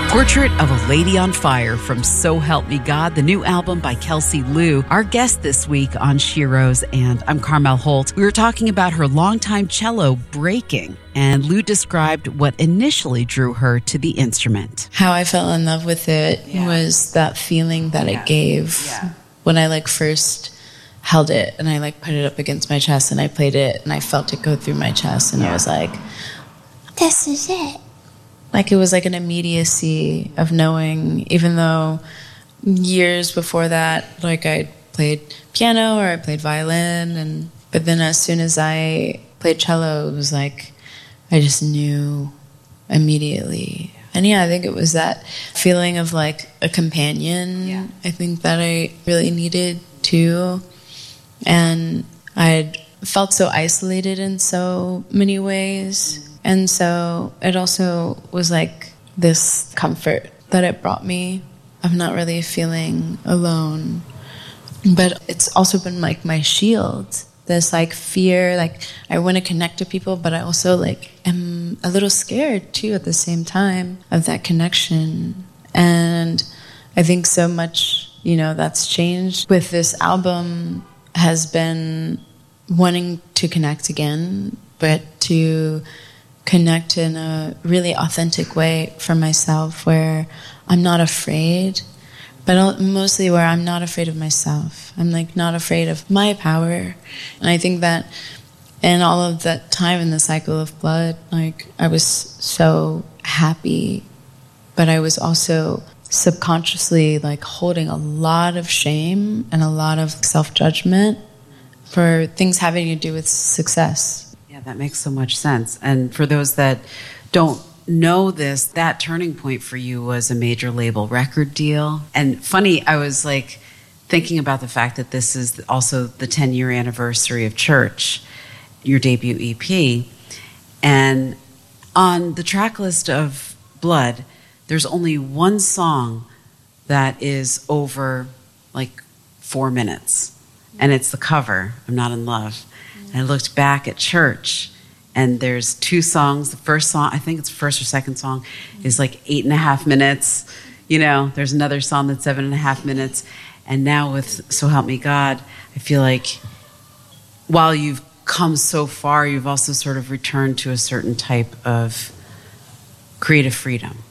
Portrait of a Lady on Fire from So Help Me God, the new album by Kelsey Liu. Our guest this week on Sheroes, and I'm Carmel Holt. We were talking about her longtime cello breaking, and Liu described what initially drew her to the instrument. How I fell in love with it was that feeling that it gave when I first held it and I put it up against my chest and I played it and I felt it go through my chest and I was like, this is it. It was an immediacy of knowing, even though years before that, I played piano or I played violin, but then as soon as I played cello, it was I just knew immediately. And I think it was that feeling of a companion, I think that I really needed too. And I felt so isolated in so many ways. And so it also was this comfort that it brought me of not really feeling alone. But it's also been my shield, this fear, I want to connect to people, but I also am a little scared too at the same time of that connection. And I think so much, that's changed with this album has been wanting to connect again, but to connect in a really authentic way for myself where I'm not afraid, but mostly where I'm not afraid of myself. I'm not afraid of my power. And I think that in all of that time in the cycle of blood, I was so happy, but I was also subconsciously holding a lot of shame and a lot of self-judgment for things having to do with success. That makes so much sense. And for those that don't know this, that turning point for you was a major label record deal. And funny, I was thinking about the fact that this is also the 10-year anniversary of Church, your debut EP. And on the track list of Blood, there's only one song that is over 4 minutes. And it's the cover, I'm Not in Love. And I looked back at Church, and there's 2 songs. The first song, I think it's the first or second song, is 8.5 minutes. There's another song that's 7.5 minutes. And now with So Help Me God, I feel while you've come so far, you've also sort of returned to a certain type of creative freedom.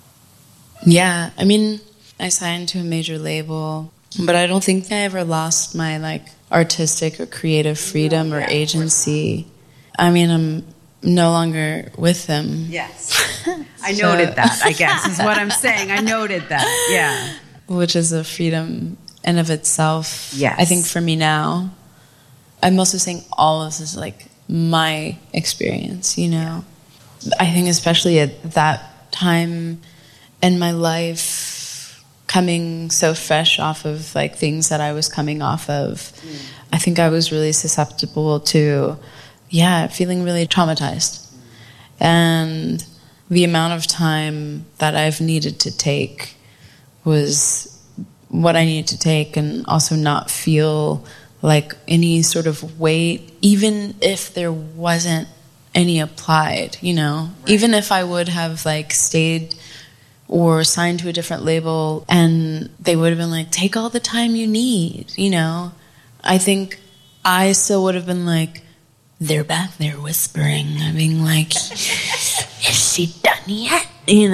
Yeah, I signed to a major label, but I don't think I ever lost my artistic or creative freedom or agency. I'm no longer with them. Yes. I noted that, I guess, is what I'm saying. I noted that, yeah. Which is a freedom in of itself. Yes. I think for me now, I'm also saying all of this is my experience, I think especially at that time in my life, coming so fresh off of things that I was coming off of, I think I was really susceptible to, feeling really traumatized. And the amount of time that I've needed to take was what I needed to take, and also not feel any sort of weight, even if there wasn't any applied, Right. Even if I would have stayed or signed to a different label and they would have been take all the time you need, I think I still would have been they're back there whispering. Being is she done yet?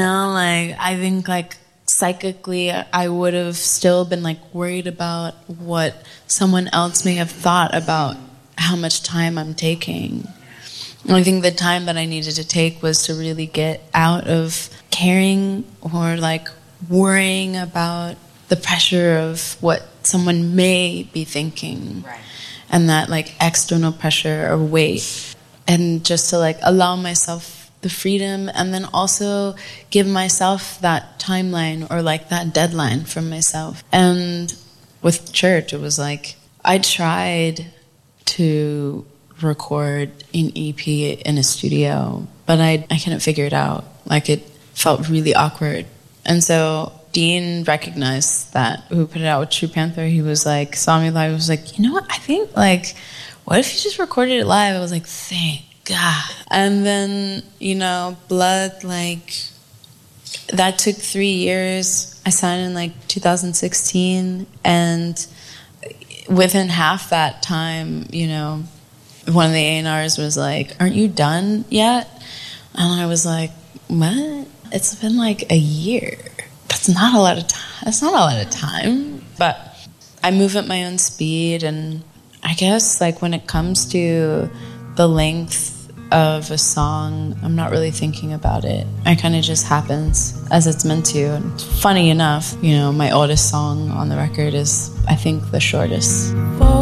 I think psychically I would have still been worried about what someone else may have thought about how much time I'm taking. And I think the time that I needed to take was to really get out of caring or worrying about the pressure of what someone may be thinking. Right. And that external pressure or weight, and just to allow myself the freedom, and then also give myself that timeline or that deadline from myself. And with Church, it was I tried to record an EP in a studio, but I couldn't figure it out. It felt really awkward. And so Dean recognized that, who put it out with True Panther. He was saw me live, was you know what, I think what if you just recorded it live? I was thank God. And then, Blood That took 3 years. I signed in like 2016, and within half that time, one of the A&Rs was like, "Aren't you done yet?" And I was like, "What? It's been like a year. That's not a lot of time. That's not a lot of time." But I move at my own speed, and I guess like when it comes to the length of a song, I'm not really thinking about it. It kind of just happens as it's meant to. And funny enough, my oldest song on the record is, I think, the shortest.